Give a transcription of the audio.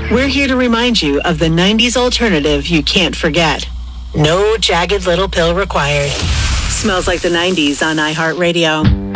We're here to remind you of the 90s alternative you can't forget. No jagged little pill required. Smells Like the 90s on iHeartRadio.